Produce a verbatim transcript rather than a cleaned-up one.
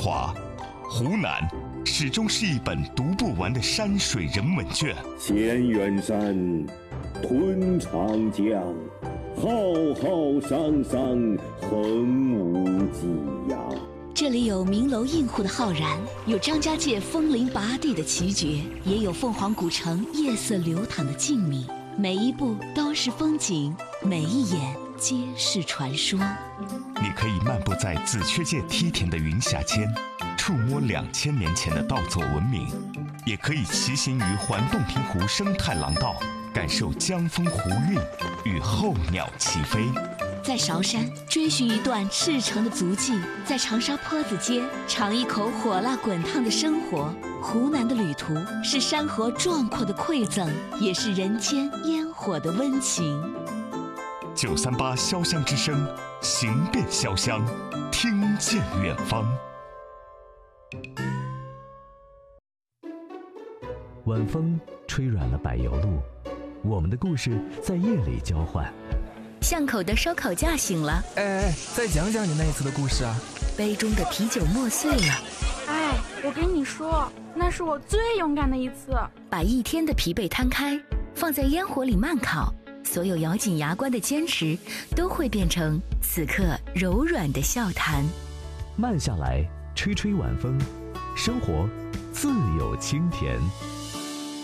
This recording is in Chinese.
华，湖南始终是一本读不完的山水人文卷。 千源山，吞长江，浩浩汤汤，横无际呀。 这里有名楼映户的浩然，有张家界风铃拔地的奇绝，也有凤凰古城夜色流淌的静谧。每一步都是风景，每一眼皆是传说。 你可以漫步在紫雀界梯田的云霞间，触摸两千年前的稻作文明；也可以骑行于环洞庭湖生态廊道，感受江风湖韵与候鸟齐飞。 在韶山追寻一段赤诚的足迹，在长沙坡子街尝一口火辣滚烫的生活。湖南的旅途是山河壮阔的馈赠，也是人间烟火的温情。 九三八潇湘之声，行遍潇湘，听见远方。 晚风吹软了柏油路，我们的故事在夜里交换。 巷口的烧烤架醒了， 哎哎，再讲讲你那一次的故事啊！ 杯中的啤酒磨碎了， 哎，我跟你说，那是我最勇敢的一次。 把一天的疲惫摊开，放在烟火里慢烤，所有咬紧牙关的坚持，都会变成此刻柔软的笑谈。 慢下来，吹吹晚风，生活自有清甜。